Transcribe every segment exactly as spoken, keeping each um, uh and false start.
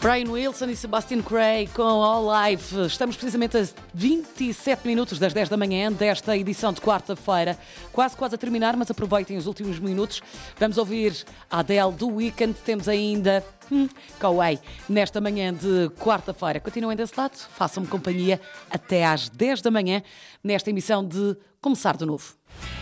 Brian Wilson e Sebastian Cray com All Life. Estamos precisamente a vinte e sete minutos das dez da manhã desta edição de quarta-feira. Quase, quase a terminar, mas aproveitem os últimos minutos. Vamos ouvir a Adele do Weekend. Temos ainda hum, Kauai nesta manhã de quarta-feira. Continuem desse lado, façam-me companhia até às dez da manhã nesta emissão de Começar de Novo.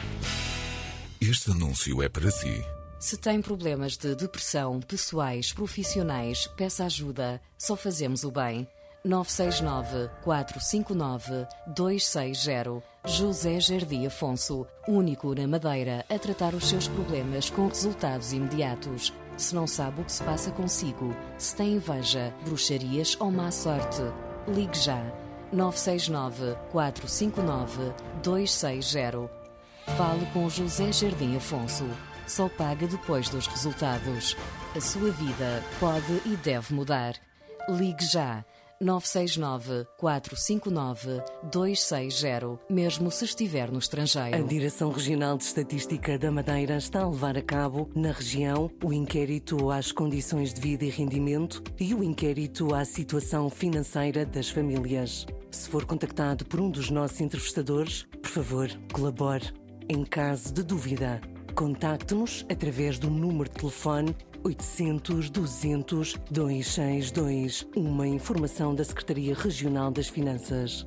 Este anúncio é para si. Se tem problemas de depressão, pessoais, profissionais, peça ajuda. Só fazemos o bem. nove seis nove, quatro cinco nove, dois seis zero. José Jardim Afonso, único na Madeira a tratar os seus problemas com resultados imediatos. Se não sabe o que se passa consigo, se tem inveja, bruxarias ou má sorte, ligue já. nove seis nove, quatro cinco nove, dois seis zero. Fale com José Jardim Afonso. Só paga depois dos resultados. A sua vida pode e deve mudar. Ligue já. nove seis nove, quatro cinco nove, dois seis zero, mesmo se estiver no estrangeiro. A Direção Regional de Estatística da Madeira está a levar a cabo, na região, o inquérito às condições de vida e rendimento e o inquérito à situação financeira das famílias. Se for contactado por um dos nossos entrevistadores, por favor, colabore. Em caso de dúvida, contacte-nos através do número de telefone oitocentos, duzentos, duzentos e sessenta e dois. Uma informação da Secretaria Regional das Finanças.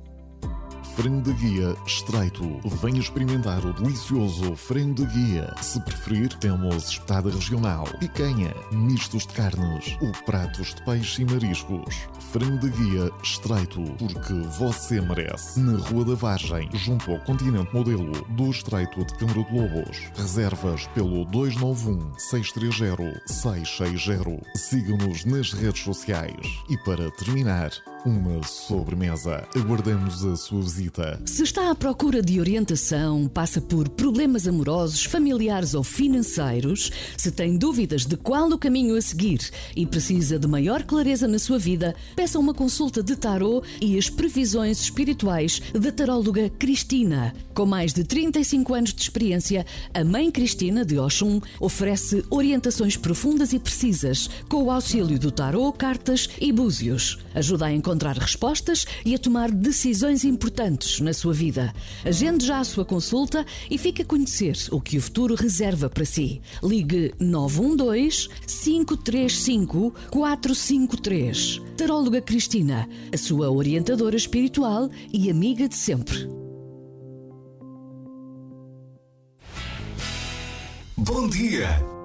Frango da Guia Estreito. Venha experimentar o delicioso frango da Guia. Se preferir, temos espetada regional, picanha, mistos de carnes ou pratos de peixe e mariscos. Frango da Guia Estreito, porque você merece. Na Rua da Vargem, junto ao Continente Modelo do Estreito de Câmara de Lobos. Reservas pelo dois nove um, seis três zero, seis seis zero. Siga-nos nas redes sociais. E para terminar, uma sobremesa. Aguardamos a sua visita. Se está à procura de orientação, passa por problemas amorosos, familiares ou financeiros, se tem dúvidas de qual o caminho a seguir e precisa de maior clareza na sua vida, peça uma consulta de tarô e as previsões espirituais da taróloga Cristina. Com mais de trinta e cinco anos de experiência, a Mãe Cristina de Oxum oferece orientações profundas e precisas com o auxílio do tarô, cartas e búzios. Ajuda a encontrar respostas e a tomar decisões importantes na sua vida. Agende já a sua consulta e fique a conhecer o que o futuro reserva para si. Ligue nove um dois, cinco três cinco, quatro cinco três. Taróloga Cristina, a sua orientadora espiritual e amiga de sempre. Bom dia!